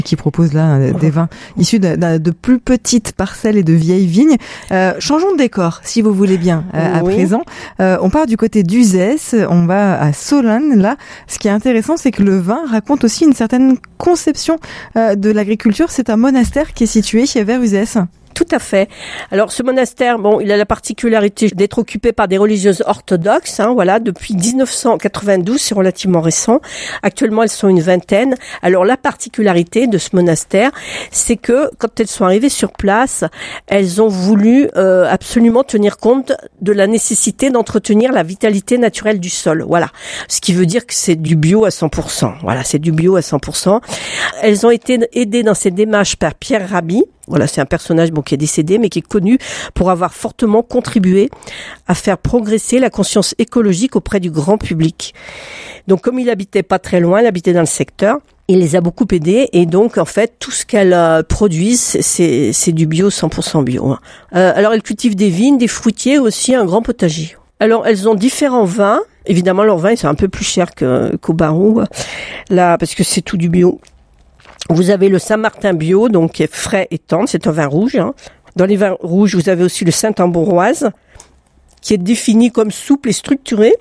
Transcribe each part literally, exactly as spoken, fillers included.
qui propose là des vins issus de, de plus petites parcelles et de vieilles vignes. Euh, changeons de décor, si vous voulez bien, euh, à oui. présent. Euh, on part du côté d'Uzès, on va à Solane. Là, ce qui est intéressant, c'est que le vin raconte aussi une certaine conception euh, de l'agriculture. C'est un monastère qui est situé vers Uzès. Tout à fait. Alors ce monastère, bon, il a la particularité d'être occupé par des religieuses orthodoxes, hein, voilà, depuis dix-neuf cent quatre-vingt-douze, c'est relativement récent. Actuellement, elles sont une vingtaine. Alors la particularité de ce monastère, c'est que quand elles sont arrivées sur place, elles ont voulu euh, absolument tenir compte de la nécessité d'entretenir la vitalité naturelle du sol. Voilà. Ce qui veut dire que c'est du bio à cent pour cent. Voilà, c'est du bio à cent pour cent. Elles ont été aidées dans ces démarches par Pierre Rabhi. Voilà, c'est un personnage bon qui est décédé, mais qui est connu pour avoir fortement contribué à faire progresser la conscience écologique auprès du grand public. Donc, comme il habitait pas très loin, il habitait dans le secteur, il les a beaucoup aidés, et donc, en fait, tout ce qu'elles euh, produisent, c'est, c'est du bio, cent pour cent bio. Euh, alors, elles cultivent des vignes, des fruitiers, aussi un grand potager. Alors, elles ont différents vins. Évidemment, leurs vins, ils sont un peu plus chers que, qu'au Barou, là, parce que c'est tout du bio. Vous avez le Saint-Martin bio, donc qui est frais et tendre, c'est un vin rouge. Hein. Dans les vins rouges, vous avez aussi le Saint-Ambroise, qui est défini comme souple et structuré.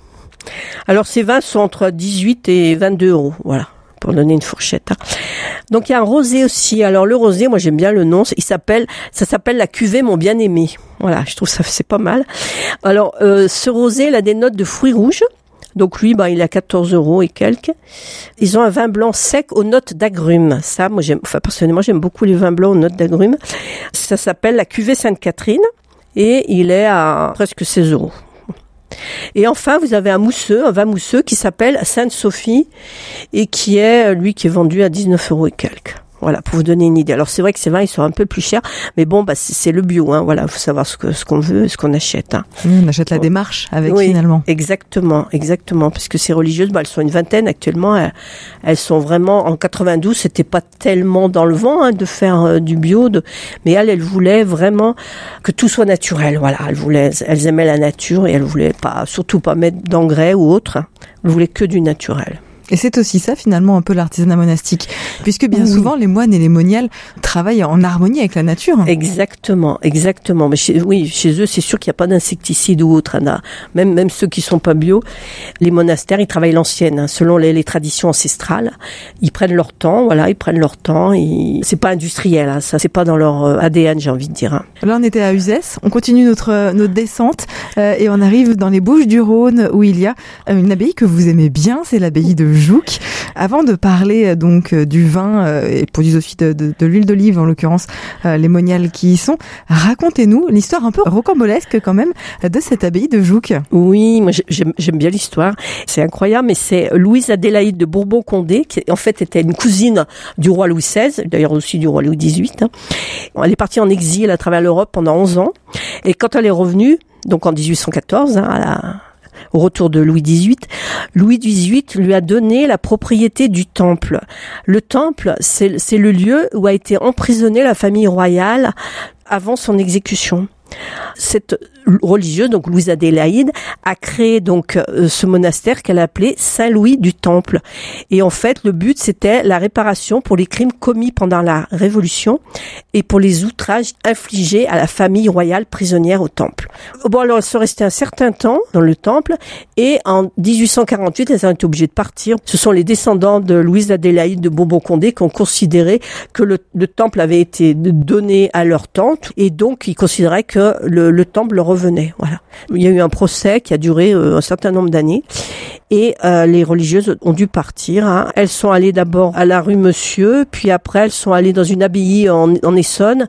Alors ces vins sont entre dix-huit et vingt-deux euros, voilà, pour donner une fourchette. Hein. Donc il y a un rosé aussi. Alors le rosé, moi j'aime bien le nom, il s'appelle, ça s'appelle la cuvée Mon Bien-Aimé. Voilà, je trouve ça c'est pas mal. Alors euh, ce rosé, il a des notes de fruits rouges. Donc lui, bah, il a quatorze euros et quelques. Ils ont un vin blanc sec aux notes d'agrumes. Ça, moi, j'aime, enfin, personnellement, j'aime beaucoup les vins blancs aux notes d'agrumes. Ça s'appelle la cuvée Sainte-Catherine et il est à presque seize euros. Et enfin, vous avez un mousseux, un vin mousseux qui s'appelle Sainte-Sophie et qui est, lui, qui est vendu à dix-neuf euros et quelques. Voilà, pour vous donner une idée. Alors c'est vrai que ces vins, ils sont un peu plus chers, mais bon, bah c'est, c'est le bio, hein. Voilà, faut savoir ce que ce qu'on veut, ce qu'on achète. Hein. Mmh, on achète la démarche avec oui, finalement. Exactement, exactement, parce que ces religieuses, bah elles sont une vingtaine actuellement. Elles, elles sont vraiment en quatre-vingt-douze, c'était pas tellement dans le vent hein, de faire euh, du bio, de, mais elles, elles voulaient vraiment que tout soit naturel. Voilà, elles voulaient, elles aimaient la nature et elles voulaient pas, surtout pas mettre d'engrais ou autre. Hein. Elles voulaient que du naturel. Et c'est aussi ça, finalement, un peu l'artisanat monastique. Puisque bien oui. souvent, les moines et les moniales travaillent en harmonie avec la nature. Exactement, exactement. Mais chez, oui, chez eux, c'est sûr qu'il n'y a pas d'insecticides ou autre. Hein. Même, même ceux qui sont pas bio, les monastères, ils travaillent l'ancienne, hein, selon les, les traditions ancestrales. Ils prennent leur temps, voilà, ils prennent leur temps. Ils... C'est pas industriel, hein, ça, c'est pas dans leur A D N, j'ai envie de dire. Hein. Là, on était à Uzès. On continue notre, notre descente euh, et on arrive dans les Bouches-du-Rhône où il y a une abbaye que vous aimez bien, c'est l'abbaye de Jouques. Avant de parler donc du vin euh, et produisent aussi de, de, de l'huile d'olive, en l'occurrence euh, les moniales qui y sont, racontez-nous l'histoire un peu rocambolesque quand même de cette abbaye de Jouques. Oui, moi j'aime, j'aime bien l'histoire. C'est incroyable, mais c'est Louise Adélaïde de Bourbon-Condé qui en fait était une cousine du roi Louis seize, d'ailleurs aussi du roi Louis dix-huit. Hein. Elle est partie en exil à travers l'Europe pendant onze ans et quand elle est revenue, donc en dix-huit cent quatorze, hein, à la au retour de Louis dix-huit, Louis dix-huit lui a donné la propriété du temple. Le temple, c'est, c'est le lieu où a été emprisonnée la famille royale avant son exécution. Cette religieuse, donc Louise Adélaïde, a créé donc euh, ce monastère qu'elle appelait Saint-Louis du Temple. Et en fait, le but, c'était la réparation pour les crimes commis pendant la Révolution et pour les outrages infligés à la famille royale prisonnière au Temple. Bon, alors, elles sont restées un certain temps dans le Temple et en dix-huit cent quarante-huit, elles ont été obligées de partir. Ce sont les descendants de Louise Adélaïde de Bourbon-Condé qui ont considéré que le, le Temple avait été donné à leur tante et donc ils considéraient que le, le Temple leur revenait. Voilà. Il y a eu un procès qui a duré euh, un certain nombre d'années et euh, les religieuses ont dû partir. Hein. Elles sont allées d'abord à la rue Monsieur, puis après elles sont allées dans une abbaye en, en Essonne.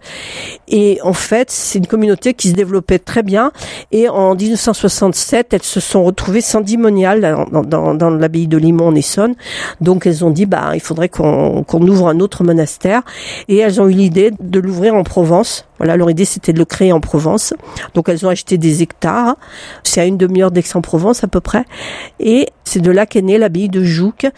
Et en fait, c'est une communauté qui se développait très bien. Et en dix-neuf cent soixante-sept, elles se sont retrouvées sans dimonial dans, dans, dans l'abbaye de Limont en Essonne. Donc elles ont dit, bah, il faudrait qu'on, qu'on ouvre un autre monastère. Et elles ont eu l'idée de l'ouvrir en Provence. Voilà, leur idée, c'était de le créer en Provence. Donc, elles ont acheté des hectares. C'est à une demi-heure d'Aix-en-Provence, à peu près. Et c'est de là qu'est née l'abbaye de Jouques,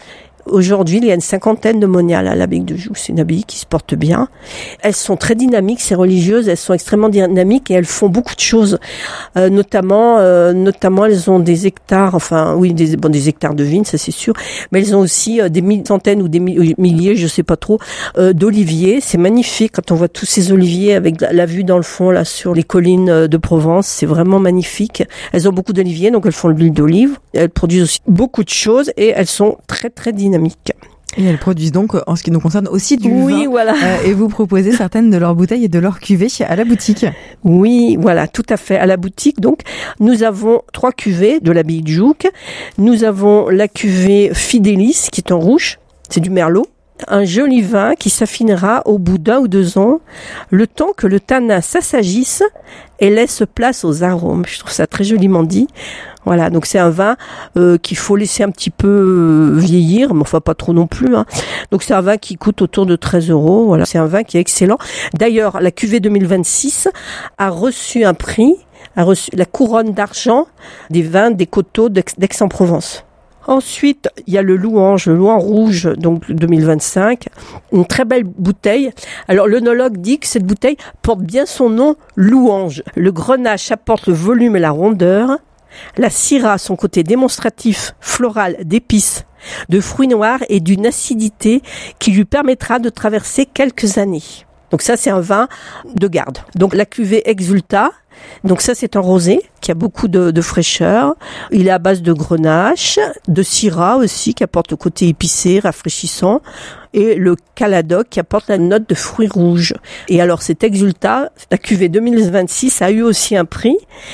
Aujourd'hui, il y a une cinquantaine de moniales à l'abbaye de Joux. C'est une abbaye qui se porte bien. Elles sont très dynamiques, ces religieuses. Elles sont extrêmement dynamiques et elles font beaucoup de choses. Euh, notamment, euh, notamment, elles ont des hectares, enfin, oui, des, bon, des hectares de vignes, ça c'est sûr. Mais elles ont aussi euh, des centaines ou des milliers, je sais pas trop, euh, d'oliviers. C'est magnifique quand on voit tous ces oliviers avec la, la vue dans le fond, là, sur les collines de Provence. C'est vraiment magnifique. Elles ont beaucoup d'oliviers, donc elles font de l'huile d'olive. Elles produisent aussi beaucoup de choses et elles sont très, très dynamiques. Et elles produisent donc, en ce qui nous concerne, aussi du oui, vin. Voilà. Euh, et vous proposez certaines de leurs bouteilles et de leurs cuvées à la boutique. Oui, voilà, tout à fait. À la boutique, donc, nous avons trois cuvées de l'abbaye de Joux. Nous avons la cuvée Fidélis, qui est en rouge. C'est du merlot. Un joli vin qui s'affinera au bout d'un ou deux ans, le temps que le tanin s'assagisse et laisse place aux arômes. Je trouve ça très joliment dit. Voilà, donc c'est un vin euh, qu'il faut laisser un petit peu euh, vieillir, mais enfin pas trop non plus. Hein. Donc c'est un vin qui coûte autour de treize euros. Voilà, c'est un vin qui est excellent. D'ailleurs, la cuvée deux mille vingt-six a reçu un prix, a reçu la couronne d'argent des vins des coteaux d'Aix-en-Provence. Ensuite, il y a le Louange, le Louange rouge, donc deux mille vingt-cinq, une très belle bouteille. Alors l'œnologue dit que cette bouteille porte bien son nom, Louange. Le grenache apporte le volume et la rondeur. La syrah, son côté démonstratif, floral, d'épices, de fruits noirs et d'une acidité qui lui permettra de traverser quelques années. Donc ça, c'est un vin de garde. Donc la cuvée Exulta, donc ça, c'est un rosé qui a beaucoup de, de fraîcheur. Il est à base de grenache, de syrah aussi qui apporte le côté épicé, rafraîchissant, et le caladoc qui apporte la note de fruits rouges. Et alors cet Exulta, la cuvée deux mille vingt-six, a eu aussi un prix,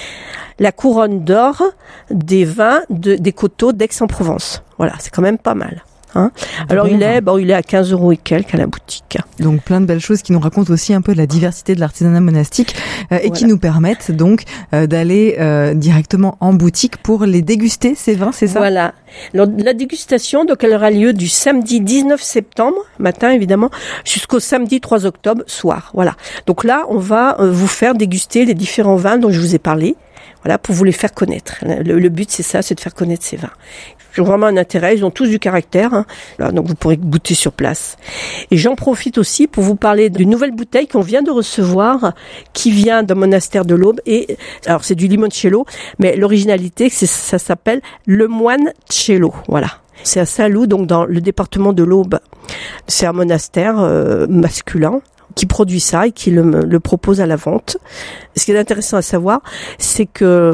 la couronne d'or des vins de, des coteaux d'Aix-en-Provence. Voilà, c'est quand même pas mal. Hein. Alors il est, bon, il est à quinze euros et quelques à la boutique. Donc plein de belles choses qui nous racontent aussi un peu de la diversité de l'artisanat monastique euh, et voilà. qui nous permettent donc euh, d'aller euh, directement en boutique pour les déguster, ces vins, c'est ça ? Voilà. Alors, la dégustation, donc, elle aura lieu du samedi dix-neuf septembre, matin évidemment, jusqu'au samedi trois octobre, soir. Voilà. Donc là, on va euh, vous faire déguster les différents vins dont je vous ai parlé. Voilà, pour vous les faire connaître. Le, le but, c'est ça, c'est de faire connaître ces vins. Ils ont vraiment un intérêt, ils ont tous du caractère, hein. Là, donc vous pourrez goûter sur place. Et j'en profite aussi pour vous parler d'une nouvelle bouteille qu'on vient de recevoir, qui vient d'un monastère de l'Aube. Et alors c'est du limoncello, mais l'originalité, c'est, ça s'appelle le moinecello. Voilà. C'est à Saint-Loup, donc dans le département de l'Aube. C'est un monastère euh, masculin qui produit ça et qui le, le propose à la vente. Ce qui est intéressant à savoir, c'est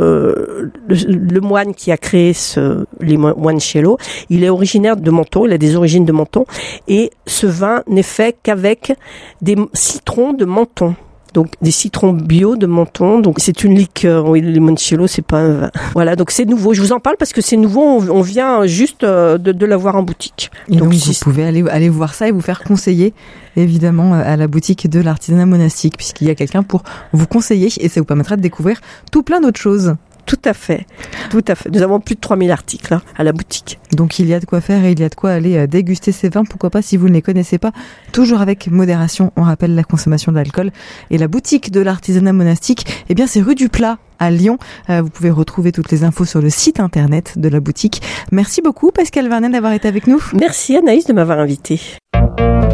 que le, le moine qui a créé ce limoncello, il est originaire de Menton, il a des origines de Menton, et ce vin n'est fait qu'avec des citrons de Menton. Donc des citrons bio de Menton, donc c'est une liqueur. Oui, le limoncello, c'est pas un vin. Voilà, donc c'est nouveau. Je vous en parle parce que c'est nouveau. On, on vient juste de, de l'avoir en boutique. Et donc, donc vous pouvez aller aller voir ça et vous faire conseiller, évidemment, à la boutique de l'artisanat monastique, puisqu'il y a quelqu'un pour vous conseiller et ça vous permettra de découvrir tout plein d'autres choses. Tout à fait, tout à fait. Nous avons plus de trois mille articles hein, à la boutique. Donc il y a de quoi faire et il y a de quoi aller déguster ces vins. Pourquoi pas si vous ne les connaissez pas, toujours avec modération. On rappelle la consommation d'alcool. Et la boutique de l'artisanat monastique, eh bien c'est rue du Plat à Lyon. Euh, vous pouvez retrouver toutes les infos sur le site internet de la boutique. Merci beaucoup Pascale Vernet d'avoir été avec nous. Merci Anaïs de m'avoir invitée.